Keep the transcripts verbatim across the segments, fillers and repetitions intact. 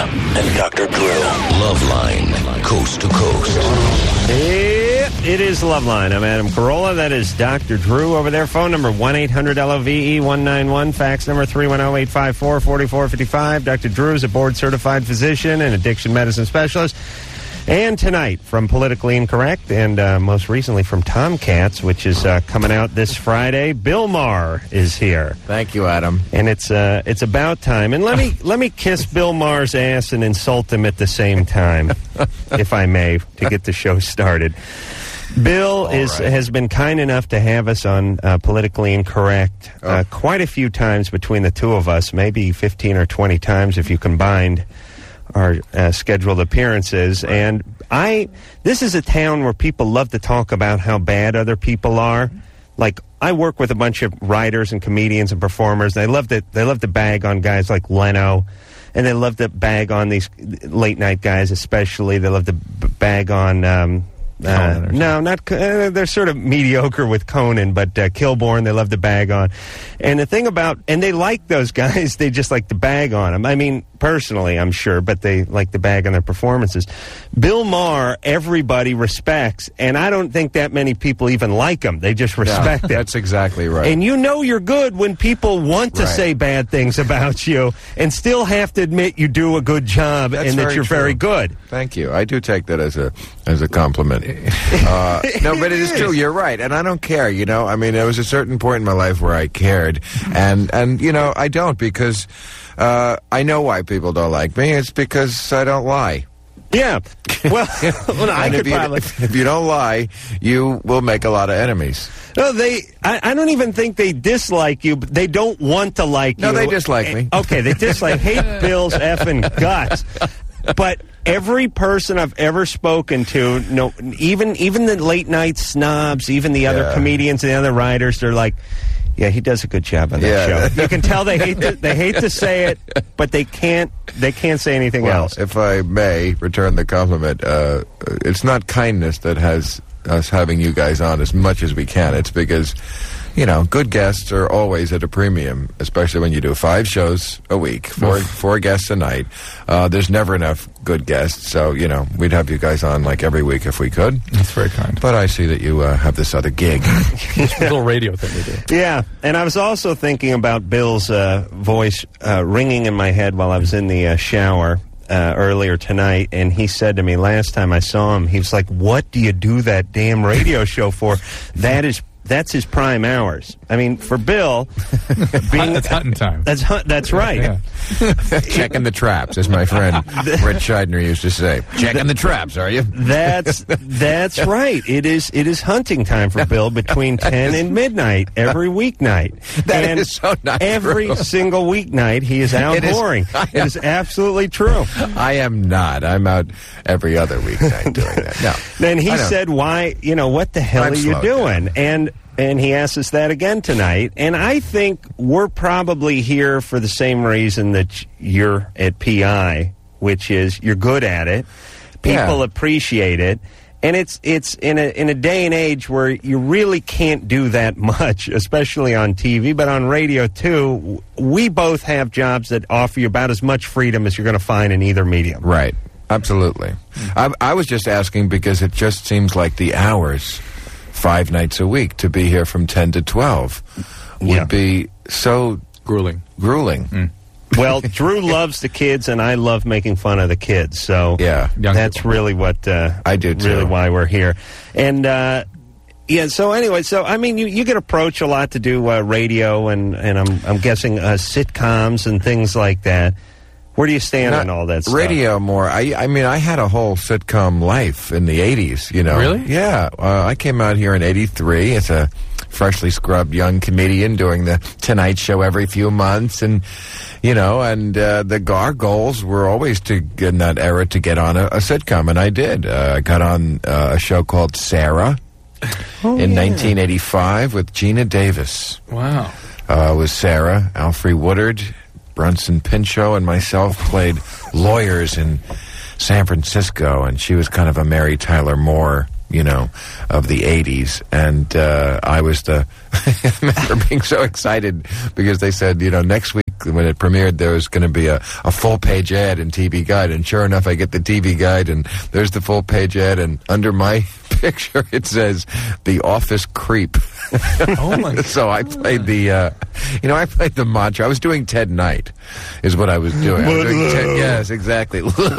and Doctor Drew. Loveline, coast to coast. Yeah, it is Loveline. I'm Adam Carolla. That is Doctor Drew over there. Phone number one eight hundred L O V E one nine one. Fax number three one zero, eight five four, four four five five. Doctor Drew is a board-certified physician and addiction medicine specialist. And tonight, from Politically Incorrect, and uh, most recently from Tomcats, which is uh, coming out this Friday, Bill Maher is here. Thank you, Adam. And it's uh, it's about time. And let me let me kiss Bill Maher's ass and insult him at the same time, if I may, to get the show started. Bill is right. has been kind enough to have us on uh, Politically Incorrect uh, oh. quite a few times between the two of us, maybe fifteen or twenty times if you combined our uh, scheduled appearances. Right. And I, this is a town where people love to talk about how bad other people are. Like, I work with a bunch of writers and comedians and performers. They love to, they love to bag on guys like Leno, and they love to bag on these late night guys especially. They love to b- bag on... Um, Uh, no, not uh, they're sort of mediocre with Conan, but uh, Kilborn they love to bag on. And the thing about, and they like those guys, they just like to bag on them. I mean, personally, I'm sure, but they like to bag on their performances. Bill Maher, everybody respects, and I don't think that many people even like him. They just respect yeah, him. That's exactly right. And you know you're good when people want to right. say bad things about you and still have to admit you do a good job that's and that very you're true. very good. Thank you. I do take that as a as a compliment. Uh, no, but it is true. You're right, and I don't care. You know, I mean, there was a certain point in my life where I cared, and and you know, I don't because uh, I know why people don't like me. It's because I don't lie. Yeah. Well, well I could if you, probably. If, if you don't lie, you will make a lot of enemies. No, they. I, I don't even think they dislike you, but they don't want to like no, you. No, they dislike me. Okay, they dislike, hate Bill's effing guts. But every person I've ever spoken to, no, even even the late night snobs, even the other yeah. comedians and the other writers, they're like, yeah, he does a good job on that yeah. show. You can tell they hate to, they hate to say it, but they can't they can't say anything well, else. If I may return the compliment, uh, it's not kindness that has us having you guys on as much as we can. It's because, you know, good guests are always at a premium, especially when you do five shows a week, four four guests a night. Uh, there's never enough good guests, so, you know, we'd have you guys on like every week if we could. That's very kind. But I see that you uh, have this other gig. This little radio thing we do. Yeah, and I was also thinking about Bill's uh, voice uh, ringing in my head while I was in the uh, shower. Uh, earlier tonight, and he said to me last time I saw him, he was like, what do you do that damn radio show for? That is That's his prime hours. I mean, for Bill, being, that's hunting time. That's hunt, that's right. Yeah. Checking the traps, as my friend Red Scheidner used to say. Checking the traps, are you? That's that's right. It is it is hunting time for Bill between ten and midnight every weeknight. That and is so not every true. single weeknight he is out It is- whoring. It is absolutely true. I am not. I'm out every other weeknight doing that. No. Then he I don't- said, "Why? You know what the hell I'm are you slowed doing?" And and he asked us that again tonight. And I think we're probably here for the same reason that you're at P I, which is you're good at it. People Yeah. appreciate it. And it's it's in a in a day and age where you really can't do that much, especially on T V, but on radio too. We both have jobs that offer you about as much freedom as you're going to find in either medium. Right. Absolutely. I, I was just asking because it just seems like the hours, five nights a week, to be here from ten to twelve would Yeah. be so Grueling. grueling. Mm. Well, Drew loves the kids, and I love making fun of the kids. So Yeah. Young that's people. really what uh, I do, too. Really, why we're here. And uh, yeah, so anyway, so I mean, you, you get approached a lot to do uh, radio, and and I'm I'm guessing uh, sitcoms and things like that. Where do you stand Not on all that stuff? Radio more. I I mean, I had a whole sitcom life in the eighties, you know. Really? Yeah. Uh, I came out here in eighty-three as a freshly scrubbed young comedian doing the Tonight Show every few months. And, you know, and uh, the our goals were always to, in that era, to get on a, a sitcom. And I did. Uh, I got on uh, a show called Sarah Oh, in yeah. nineteen eighty-five with Gina Davis. Wow. Uh, was Sarah, Alfre Woodard, Brunson Pinchot, and myself played lawyers in San Francisco, and she was kind of a Mary Tyler Moore, you know, of the eighties. And uh, I was the, I remember being so excited because they said, you know, next week when it premiered, there was going to be a, a full-page ad in T V Guide, and sure enough, I get the T V Guide, and there's the full-page ad, and under my picture, it says, The Office Creep. Oh, my God. So I played the, uh, you know, I played the macho. I was doing Ted Knight, is what I was doing. I was doing Ted, yes, exactly.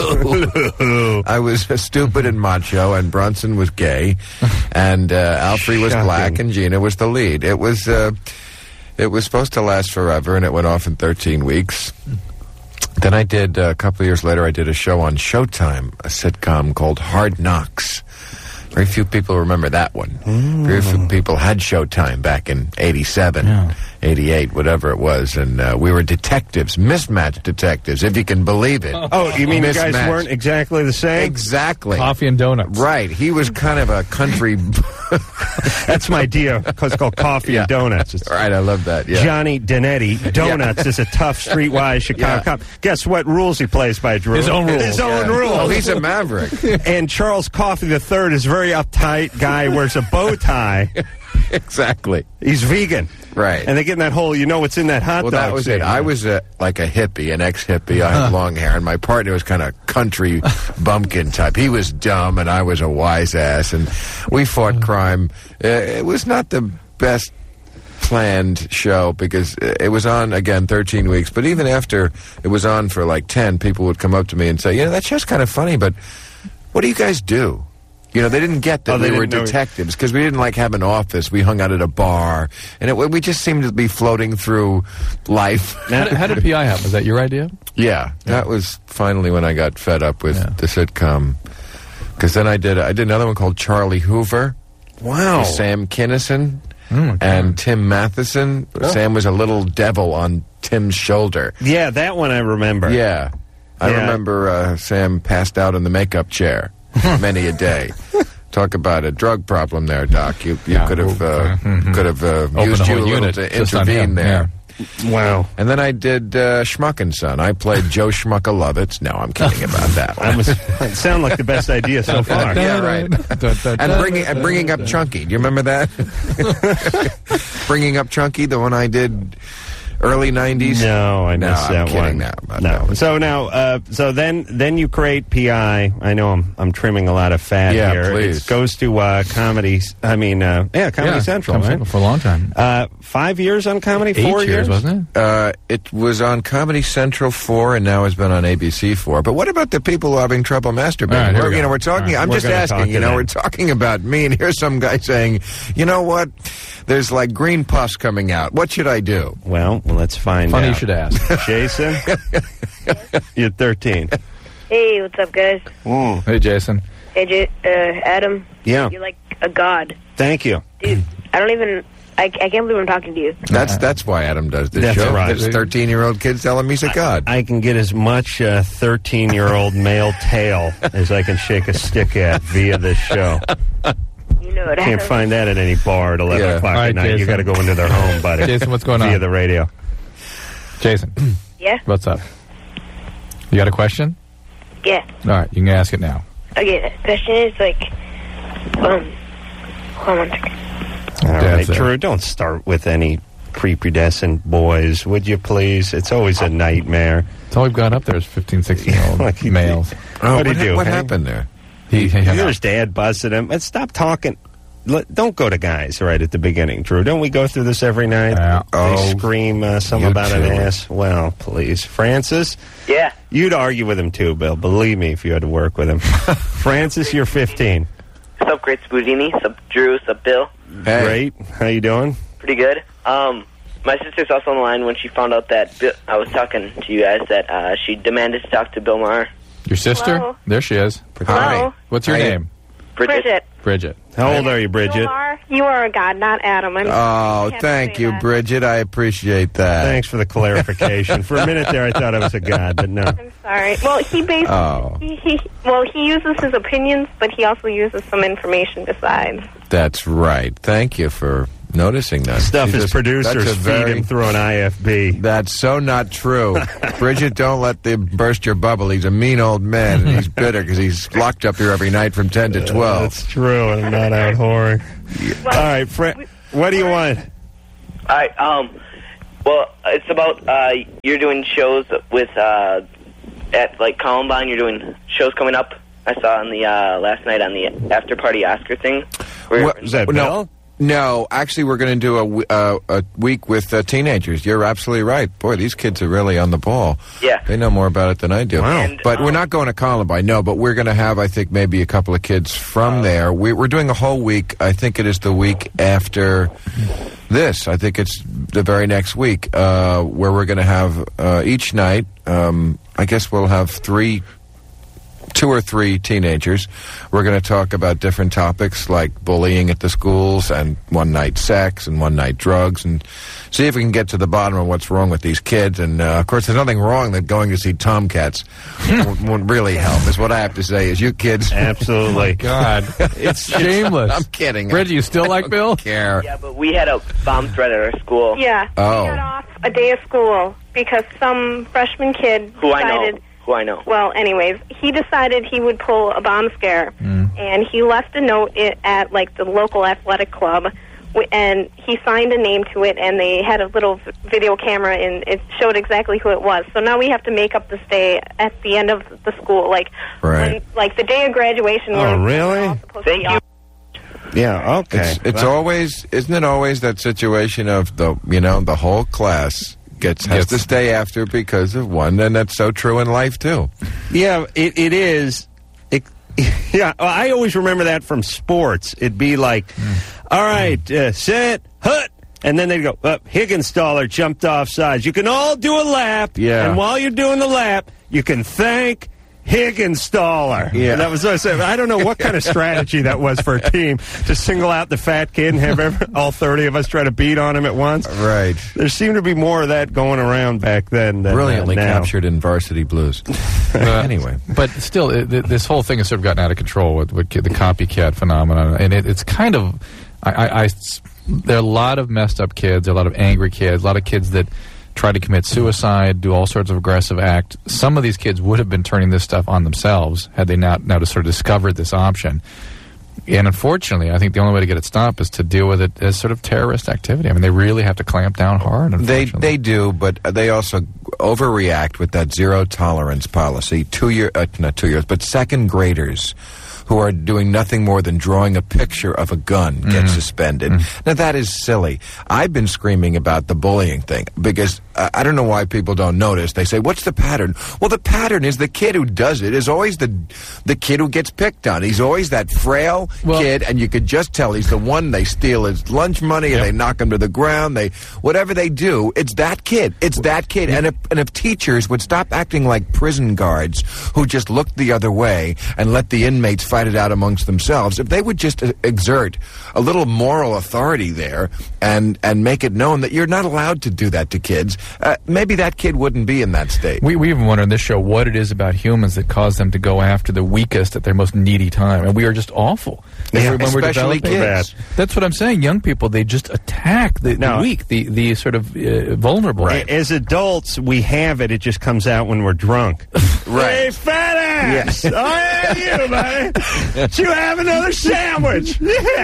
I was stupid and macho, and Bronson was gay, and uh, Alfre was Shocking. black, and Gina was the lead. It was, uh, it was supposed to last forever, and it went off in thirteen weeks. Then I did, uh, a couple of years later, I did a show on Showtime, a sitcom called Hard Knocks. Very few people remember that one. Mm. Very few people had Showtime back in eighty-seven, Yeah. eighty-eight, whatever it was. And uh, we were detectives, mismatched detectives, if you can believe it. Oh, you mean you guys Mismatched. weren't exactly the same? Exactly. Coffee and donuts. Right. He was kind of a country... That's my deal, because it's called Coffee Yeah. and Donuts. It's Right, I love that. Yeah. Johnny Donetti. Donuts is a tough, streetwise Chicago Yeah. cop. Guess what rules he plays by, Drew? His own rules. His own Yeah. rules. Oh, he's a maverick. And Charles Coffey the Third is a very uptight guy, wears a bow tie. Exactly. He's vegan. Right. And they get in that hole, you know what's in that hot Well, dog. that was scene. it. I was a, like a hippie, an ex-hippie. I had long hair, and my partner was kind of country bumpkin type. He was dumb, and I was a wise ass, and we fought crime. Uh, it was not the best planned show because it was on, again, thirteen weeks. But even after it was on for like ten, people would come up to me and say, you know, that show's kind of funny, but what do you guys do? You know, they didn't get that Oh, they we were didn't know- detectives because we didn't like have an office. We hung out at a bar, and it, we just seemed to be floating through life. How did, how did P I happen? Was that your idea? Yeah, that was finally when I got fed up with Yeah. the sitcom. Because then I did I did another one called Charlie Hoover. Wow. with Sam Kinison Oh, my God. and Tim Matheson. Sam was a little devil on Tim's shoulder. Yeah, that one I remember. Yeah, I Yeah. remember uh, Sam passed out in the makeup chair many a day. Talk about a drug problem there, Doc. You you Yeah. could have uh, Mhm. could have uh, Open used the you a whole little unit to just on intervene him, there. Wow. And then I did uh, Schmuckenson. I played Joe Schmuckalovitz. No, I'm kidding about that That one. was, it sounded like the best idea so far. Yeah, right. And bringing and bringing up Chunky. Do you remember that? Bringing up Chunky, the one I did early nineties. No, I No, missed I'm that kidding one. now about no. that one. So now, uh, so then, then you create P I. I know I'm, I'm trimming a lot of fat Yeah, here. please. It goes to uh, comedy. I mean, uh, yeah, Comedy Yeah, Central, Comedy right? Central for a long time. Uh, five years on comedy. Eight Four years, wasn't it? Uh, it was on Comedy Central four, and now has been on A B C four. But what about the people who are having trouble masturbating? All right, here We're- we you go. know, we're talking. All right, I'm we're just gonna talk asking. You to know, them. we're talking about me, and here's some guy saying, you know what? There's like green pus coming out. What should I do? Well, let's find Funny out. you should ask. Jason, you're thirteen. Hey, what's up, guys? Mm. Hey, Jason. Hey, J- uh, Adam. Yeah. You're like a god. Thank you. Dude, I don't even... I, I can't believe I'm talking to you. That's that's why Adam does this That's show. right. His thirteen-year-old kids tell him he's a god. I can get as much uh, thirteen-year-old male tail as I can shake a stick at via this show. You know it, Can't Adam. find that at any bar at eleven Yeah. o'clock All right, at night. You Jason. got to go into their home, buddy. Jason, what's going Via on? the radio. Jason, Yeah? what's up? You got a question? Yeah. All right, you can ask it now. Okay, the question is, like... Um... Hold on one second. All right, That's it. Drew, don't start with any prepubescent boys, would you please? It's always a nightmare. That's all we've got up there is fifteen, sixteen-year-old Like he- males. Oh, What'd what, he do? What Hey? happened there? He, he hung His up. dad busted him. Let's stop talking. Let- Don't go to guys right at the beginning, Drew. Don't we go through this every night? Yeah. They Oh, scream uh, something you about an too. ass. Well, please. Francis, Yeah. you'd argue with him too, Bill. Believe me, if you had to work with him. Francis, you're fifteen. Sup, Great Spoozini? Sup, Drew? Sup, Bill? Hey. Great. How you doing? Pretty good. Um, my sister's also on the line when she found out that Bill, I was talking to you guys that uh, she demanded to talk to Bill Maher. Your sister? Hello? There she is. Hello? What's your Hi. name? Bridget. Bridget. Bridget. How old are you, Bridget? Lamar, you are a god, not Adam. I'm Oh, can't thank say you, that. Bridget. I appreciate that. Thanks for the clarification. For a minute there, I thought I was a god, but no. I'm sorry. Well, he basically... Oh. He, he, well, he uses his opinions, but he also uses some information besides. That's right. Thank you for noticing that. Stuff She's his a- producers that's a feed very- him through an I F B. That's so not true. Bridget, don't let them burst your bubble. He's a mean old man, and he's bitter because he's locked up here every night from ten to twelve. That's true. I'm not out whoring. Well, All right, Fred. What do you want? All right, um, Well, it's about uh, you're doing shows with uh, at like Columbine. You're doing shows coming up. I saw on the uh, last night on the after party Oscar thing. Where What- Is that no, Bill? No, actually, we're going to do a, w- uh, a week with uh, teenagers. You're absolutely right. Boy, these kids are really on the ball. Yeah. They know more about it than I do. Wow. And, But we're um, not going to Columbine, no, but we're going to have, I think, maybe a couple of kids from there. We, we're doing a whole week. I think it is the week after this. I think it's the very next week, uh, where we're going to have uh, each night, um, I guess we'll have three two or three teenagers. We're going to talk about different topics like bullying at the schools and one-night sex and one-night drugs and see if we can get to the bottom of what's wrong with these kids. And, uh, of course, there's nothing wrong that going to see Tomcats won't, won't really help, is what I have to say, is you kids... Absolutely. God, it's shameless. I'm kidding. Reggie, you still like Bill? care. Yeah, but we had a bomb threat at our school. Yeah. Oh. We got off a day of school because some freshman kid Who I decided... know. Who I know. Well, anyways, he decided he would pull a bomb scare, and he left a note i- at like the local athletic club, w- and he signed a name to it, and they had a little v- video camera, and it showed exactly who it was. So now we have to make up this day at the end of the school, like Right. when, like the day of graduation. Oh, when really? we're all supposed Thank to be you. off. Yeah, okay. It's, it's Well, always, isn't it always that situation of the, you know, the whole class gets has Yes. to stay after because of one, and that's so true in life too. Yeah, it, it is. It, yeah, well, I always remember that from sports. It'd be like, all right, uh, set, hut. And then they'd go, up, Higginstaller jumped off sides. You can all do a lap. Yeah. And while you're doing the lap, you can thank Higginstaller. Yeah. And that was what I said. I don't know what kind of strategy that was for a team to single out the fat kid and have every, all thirty of us try to beat on him at once. Right. There seemed to be more of that going around back then than Brilliantly uh, now. captured in Varsity Blues. Uh, Anyway. But still, it, th- this whole thing has sort of gotten out of control with, with ki- the copycat phenomenon, and it, it's kind of, I, I, I s- there are a lot of messed up kids, there are a lot of angry kids, a lot of kids that try to commit suicide, do all sorts of aggressive acts. Some of these kids would have been turning this stuff on themselves had they not now just sort of discovered this option. And unfortunately, I think the only way to get it stopped is to deal with it as sort of terrorist activity. I mean, they really have to clamp down hard. They Unfortunately. they do, but they also overreact with that zero tolerance policy. Two year, uh, not two years, but second graders who are doing nothing more than drawing a picture of a gun get suspended. Now that is silly. I've been screaming about the bullying thing because uh, I don't know why people don't notice. They say, "What's the pattern?" Well, the pattern is the kid who does it is always the the kid who gets picked on. He's always that frail Well- kid, and you could just tell he's the one. They steal his lunch money and Yep. they knock him to the ground. They whatever they do, it's that kid. It's that kid. And if and if teachers would stop acting like prison guards who just look the other way and let the inmates fight it out amongst themselves, if they would just uh, exert a little moral authority there and and make it known that you're not allowed to do that to kids, uh, maybe that kid wouldn't be in that state. We, we even wonder in this show what it is about humans that cause them to go after the weakest at their most needy time. And we are just awful. Yeah, When we're especially developing- kids. That's what I'm saying. Young people, they just attack the, the No. weak, the, the sort of uh, vulnerable. A- As adults, we have it. It just comes out when we're drunk. Right. Hey, fat ass! Oh, yeah, you, buddy. Did you have another sandwich?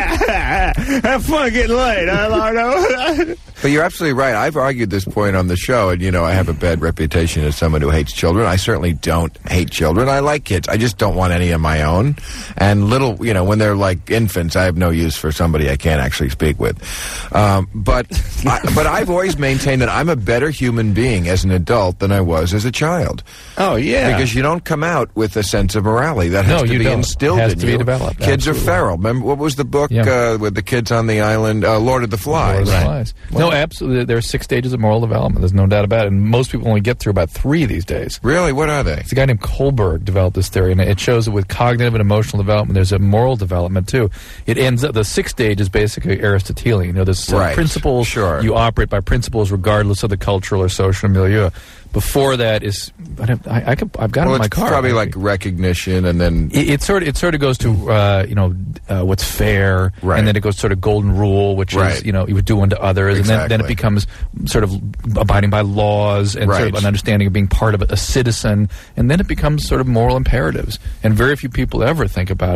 Yeah. Have fun getting late, huh, Lardo? But you're absolutely right. I've argued this point on the show, and, you know, I have a bad reputation as someone who hates children. I certainly don't hate children. I like kids. I just don't want any of my own. And little, you know, when they're like infants, I have no use for somebody I can't actually speak with. Um, but, I, but I've always maintained that I'm a better human being as an adult than I was as a child. Oh, yeah. Because you don't come out with a sense of morality. That has No, to you be don't. instilled Has in to be you. developed. Kids Absolutely. are feral. Remember, what was the book Yeah. uh, with the kids on the island? Uh, Lord of the Flies. Lord of the Flies. No, absolutely. There are six stages of moral development. There's no doubt about it. And most people only get through about three these days. Really? What are they? It's a guy named Kohlberg developed this theory, and it shows that with cognitive and emotional development, there's a moral development too. It ends up, the sixth stage is basically Aristotelian. You know, there's uh, Right. principles. Sure. You operate by principles regardless of the cultural or social milieu. Before that is, I, don't- I, I could, I've got Well, it in my it's car. probably like recognition, and then It, it sort of it sort of goes to uh, you know uh, what's fair, Right. and then it goes sort of golden rule, which Right. is you know you would do unto others, and then, then it Exactly. becomes sort of abiding by laws and sort of Right. an understanding of being part of a, a citizen, and then it becomes sort of moral imperatives. And very few people ever think about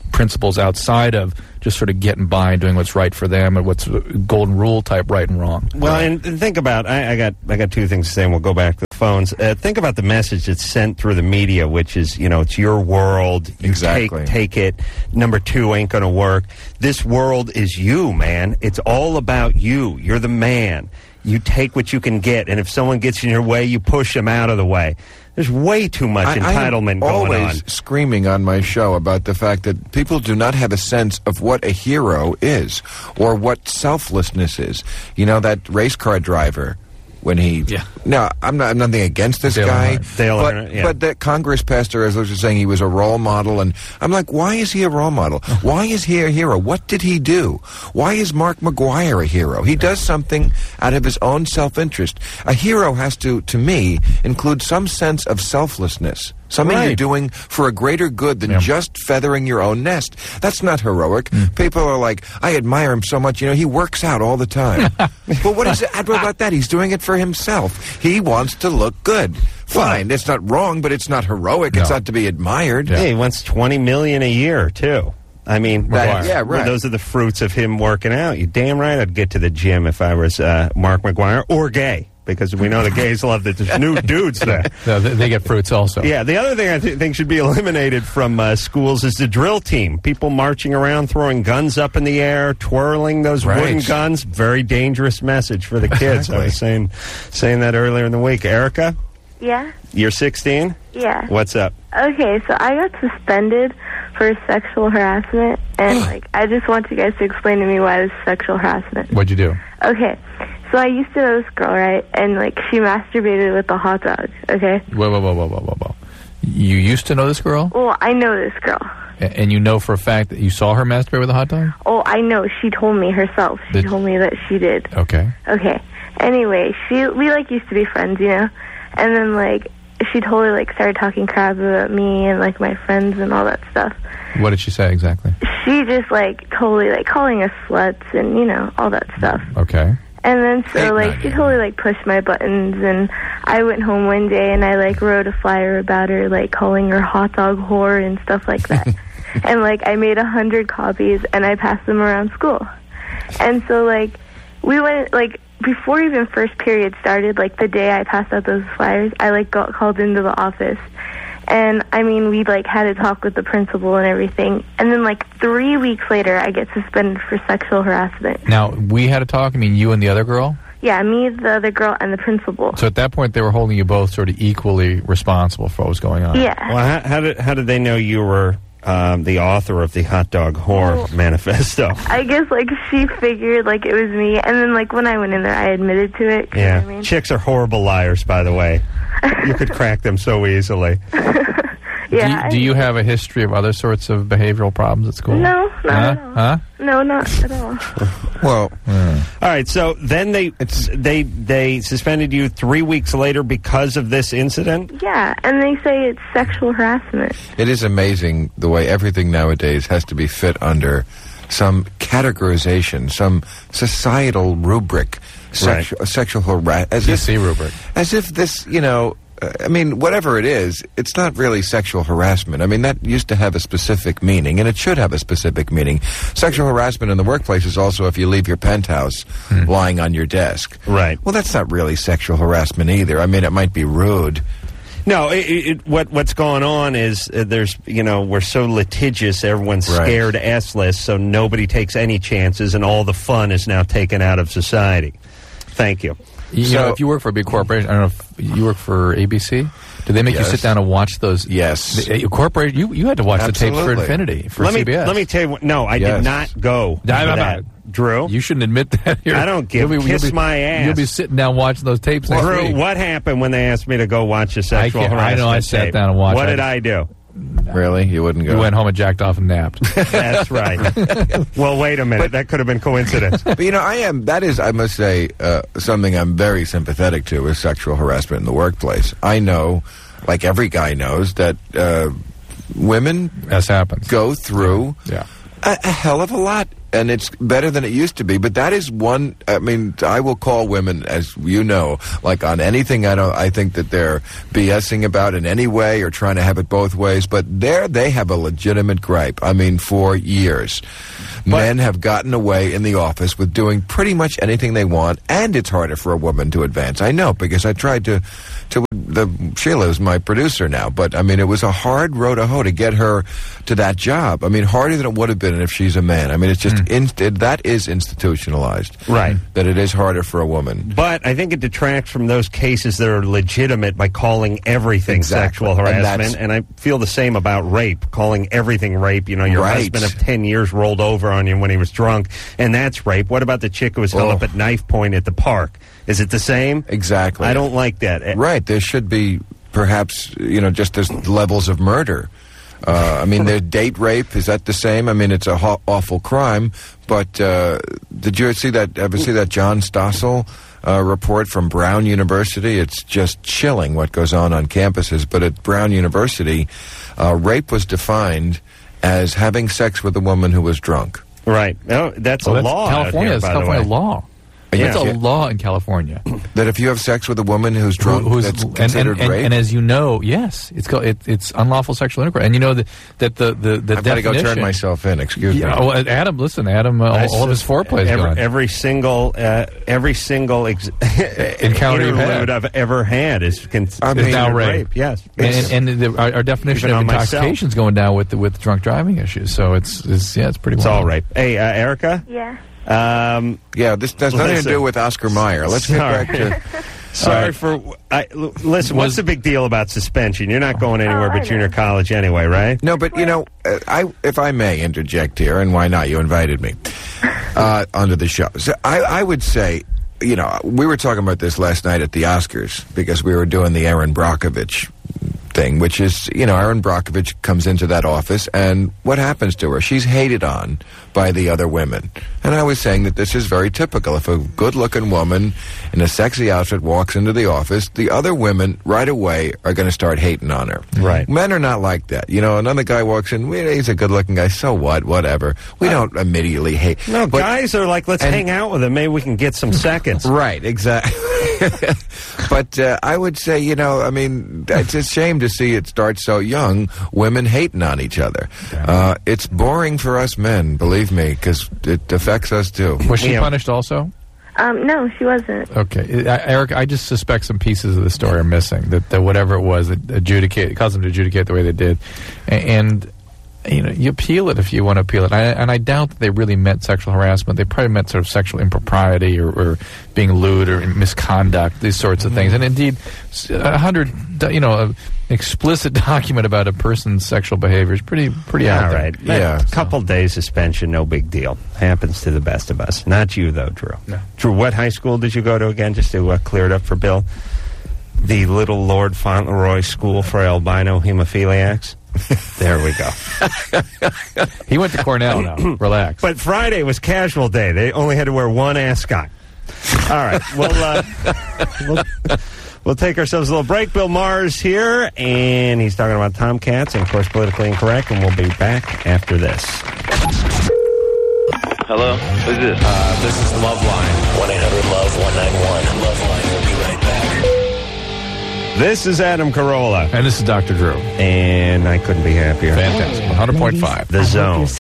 principles outside of just sort of getting by and doing what's right for them and what's golden rule type right and wrong. Well, and, and think about I, I got I got two things to say, and we'll go back to the phones. Uh, think about the message that's sent through the media, which is, you know, it's your world. You Exactly. Take, take it. Number two ain't going to work. This world is you, man. It's all about you. You're the man. You take what you can get, and if someone gets in your way, you push them out of the way. There's way too much I, entitlement I am going always on. screaming on my show about the fact that people do not have a sense of what a hero is or what selflessness is. You know, that race car driver, when he... Yeah. Now, I'm not I'm nothing against this Dale guy, Earnhardt. Dale but, Earnhardt, yeah. but that Congress pastor, as I was just saying, he was a role model, and I'm like, why is he a role model? Why is he a hero? What did he do? Why is Mark McGuire a hero? He does something out of his own self-interest. A hero has to, to me, include some sense of selflessness. Something Right. you're doing for a greater good than Yeah. just feathering your own nest. That's not heroic. People are like, I admire him so much. You know, he works out all the time. Well, what is admirable about that? He's doing it for himself. He wants to look good. Fine. It's not wrong, but it's not heroic. It's No. not to be admired. Yeah, he wants twenty million a year too. I mean, McGuire. Yeah, well, right. those are the fruits of him working out. You damn right, I'd get to the gym if I was uh, Mark McGuire or gay, because we know the gays love that there's new dudes there. No, they, they get fruits also. Yeah, the other thing I th- think should be eliminated from uh, schools is the drill team. People marching around, throwing guns up in the air, twirling those Right. wooden guns. Very dangerous message for the kids. I was saying, saying that earlier in the week. Erica, Yeah, you're sixteen. yeah. What's up? Okay, so I got suspended for sexual harassment, and like I just want you guys to explain to me why this is sexual harassment. What'd you do? Okay, so I used to know this girl, right? And like she masturbated with a hot dog. Okay. Whoa, whoa, whoa, whoa, whoa, whoa, whoa. You used to know this girl? Well, I know this girl. A- And you know for a fact that you saw her masturbate with a hot dog? Oh, I know. She told me herself. She Did- told me that she did. Okay. Okay. Anyway, she we like used to be friends, you know, and then like she totally like started talking crap about me and like my friends and all that stuff. What did she say exactly? She just like totally like calling us sluts and you know all that stuff. Okay. And then so Hate like Maggie. she totally like pushed my buttons, and I went home one day and I like wrote a flyer about her, like calling her hot dog whore and stuff like that. And like I made a hundred copies and I passed them around school. And so like we went like before even first period started, like the day I passed out those flyers, I like got called into the office. And I mean, we like had a talk with the principal and everything. And then like three weeks later, I get suspended for sexual harassment. Now, we had a talk, I mean, you and the other girl? Yeah, me, the other girl, and the principal. So at that point, they were holding you both sort of equally responsible for what was going on. Yeah. Well, how, how did how did they know you were um, the author of the hot dog whore Well- manifesto? I guess like she figured like it was me, and then like when I went in there, I admitted to it. You know Yeah, what I mean? chicks are horrible liars, by the way. You could crack them so easily. Yeah. Do you, do you I- have a history of other sorts of behavioral problems at school? No, not huh? at all. Huh? No, not at all. Well, All right, so then they It's- they they suspended you three weeks later because of this incident. Yeah, and they say it's sexual harassment. it is amazing the way everything nowadays has to be fit under some categorization, some societal rubric, sexual, sexual harassment. As P if, C rubric. as if this, you know, uh, I mean, whatever it is, it's not really sexual harassment. I mean, that used to have a specific meaning, and it should have a specific meaning. Sexual harassment in the workplace is also if you leave your penthouse lying on your desk. Right. Well, that's not really sexual harassment either. I mean, it might be rude. No, it, it, what what's going on is uh, there's you know we're so litigious, everyone's Right. scared S-less, so nobody takes any chances, and all the fun is now taken out of society. Thank you. You So- know, if you work for a big corporation, I don't know if you work for A B C. Do they make Yes. you sit down and watch those? Yes. The, uh, corporate, you you had to watch the tapes for Absolutely. Infinity for let me C B S. let me tell you. What, no, I Yes. did not go. No, to no, no. that. Drew. You shouldn't admit that. Here. I don't give- You'll kiss my ass. You'll be sitting down watching those tapes next Drew, week. what happened when they asked me to go watch a sexual I can't- I harassment know, I sat tape? down and watched What it. did I do? Really? You wouldn't go? You went home and jacked off and napped. That's right. Well, wait a minute. That could have been coincidence. But you know, I am. That is, I must say, uh, something I'm very sympathetic to is sexual harassment in the workplace. I know, like every guy knows, that uh, women This happens. go through Yeah. a, a hell of a lot and it's better than it used to be. But that is one. I mean, I will call women, as you know, like on anything. I don't. I think that they're BSing about in any way or trying to have it both ways. But there, they have a legitimate gripe. I mean, for years, but, men have gotten away in the office with doing pretty much anything they want, and it's harder for a woman to advance. I know, because I tried to. To the Sheila is my producer now, but I mean, it was a hard road to hoe to get her to that job. I mean, harder than it would have been if she's a man. I mean, it's just mm. inst- it, that is institutionalized, right? That it is harder for a woman. But I think it detracts from those cases that are legitimate by calling everything exactly. sexual harassment. And, and I feel the same about rape, calling everything rape. You know, your right. husband of ten years rolled over on you when he was drunk, and that's rape. What about the chick who was held oh. up at knife point at the park? Is it the same? Exactly. I don't like that. Right. There should be perhaps, you know, just as levels of murder. Uh, I mean, there's date rape. Is that the same? I mean, it's a ho- awful crime. But uh, did you see that? Ever see that John Stossel uh, report from Brown University? It's just chilling what goes on on campuses. But at Brown University, uh, rape was defined as having sex with a woman who was drunk. Right. No, that's well, a that's law. California. It's California law. Yeah. It's a law in California that if you have sex with a woman who's drunk, Who, who's, that's and, considered and, and, rape. And as you know, yes, it's called, it, it's unlawful sexual intercourse. And you know that that the the, the I've got to go turn myself in. Excuse yeah, me. Oh, Adam, listen, Adam, uh, all, all of his foreplay is every, gone. Every single, uh, every single ex- encounter you've had. I've ever had is, con- I mean, is now rape. rape. Yes, and, and, and the, our, our definition of intoxication is going down with the, with drunk driving issues. So it's, it's yeah, it's pretty. It's wild. all rape. Hey, uh, Erica. Yeah. Um, yeah, this has nothing listen, to do with Oscar Mayer. Let's sorry. get back to... Sorry right. for... I, l- listen, what's the big deal about suspension? You're not going anywhere oh, but junior college anyway, right? No, but, you know, uh, I if I may interject here, and why not? You invited me uh, onto the show. So I, I would say, you know, we were talking about this last night at the Oscars, because we were doing the Erin Brockovich thing, which is, you know, Erin Brockovich comes into that office, and what happens to her? She's hated on by the other women. And I was saying that this is very typical. If a good-looking woman in a sexy outfit walks into the office, the other women right away are going to start hating on her. Right. Men are not like that. You know, another guy walks in, well, he's a good-looking guy, so what, whatever. We uh, don't immediately hate. No, but, guys are like, let's and, hang out with him. Maybe we can get some seconds. Right, exactly. But uh, I would say, you know, I mean, it's a shame to see it start so young, women hating on each other. Uh, it's boring for us men, believe me, because it affects us too. Was she Yeah. punished also? Um, no, she wasn't. Okay, uh, Eric, I just suspect some pieces of the story are missing. That, that whatever it was, that adjudicate, caused them to adjudicate the way they did, and, and you know, you appeal it if you want to appeal it. I, and I doubt that they really meant sexual harassment. They probably meant sort of sexual impropriety or, or being lewd or misconduct, these sorts of things. And indeed, a hundred, you know, an explicit document about a person's sexual behavior is pretty, pretty Yeah, out there. right. Yeah. A couple days suspension, no big deal. Happens to the best of us. Not you, though, Drew. No. Drew, what high school did you go to again, just to uh, clear it up for Bill? The Little Lord Fauntleroy School for Albino Hemophiliacs? There we go. He went to Cornell now. Relax. But Friday was casual day. They only had to wear one ascot. All right. Well, uh, we'll, we'll take ourselves a little break. Bill Maher's here, and he's talking about Tomcats and, of course, Politically Incorrect, and we'll be back after this. Hello? Who's this? Uh, this is Loveline. one eight hundred love one nine one. Loveline will be right back. This is Adam Carolla. And this is Doctor Drew. And I couldn't be happier. Fantastic. one hundred point five. The Zone.